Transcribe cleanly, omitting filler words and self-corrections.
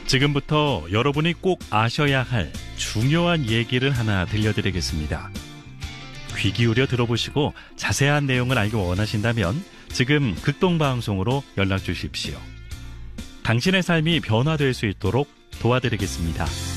지금부터 여러분이 꼭 아셔야 할 중요한 얘기를 하나 들려드리겠습니다. 귀 기울여 들어보시고 자세한 내용을 알기 원하신다면 지금 극동방송으로 연락 주십시오. 당신의 삶이 변화될 수 있도록 도와드리겠습니다.